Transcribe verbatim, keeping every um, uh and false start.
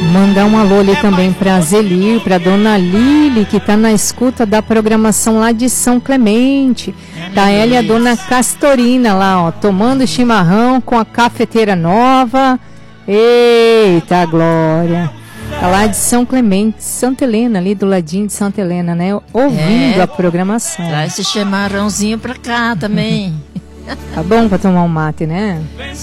Mandar um alô ali também para Zelir, para Dona Lili, que está na escuta da programação lá de São Clemente. Tá ela e a Dona Castorina lá, ó, tomando chimarrão com a cafeteira nova. Eita, Glória! Tá lá de São Clemente, Santa Helena, ali do ladinho de Santa Helena, né? Ouvindo é, a programação. Traz esse chimarrãozinho pra cá também. Tá bom pra tomar um mate, né?